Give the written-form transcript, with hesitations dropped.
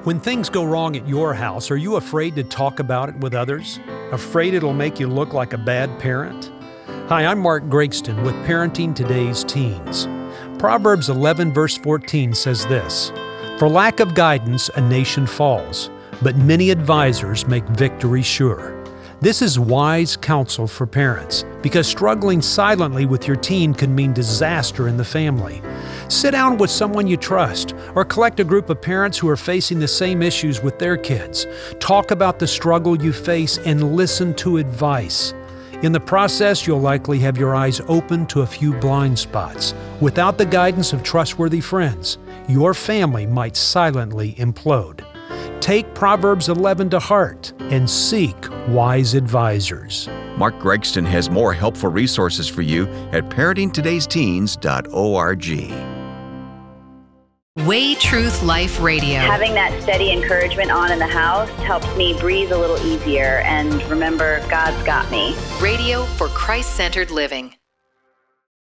When things go wrong at your house, are you afraid to talk about it with others? Afraid it'll make you look like a bad parent? Hi, I'm Mark Gregston with Parenting Today's Teens. Proverbs 11 verse 14 says this, "For lack of guidance a nation falls, but many advisors make victory sure." This is wise counsel for parents, because struggling silently with your teen can mean disaster in the family. Sit down with someone you trust, or collect a group of parents who are facing the same issues with their kids. Talk about the struggle you face and listen to advice. In the process, you'll likely have your eyes open to a few blind spots. Without the guidance of trustworthy friends, your family might silently implode. Take Proverbs 11 to heart and seek wise advisors. Mark Gregston has more helpful resources for you at parentingtodaysteens.org. Way Truth Life Radio. Having that steady encouragement on in the house helps me breathe a little easier and remember God's got me. Radio for Christ-centered living.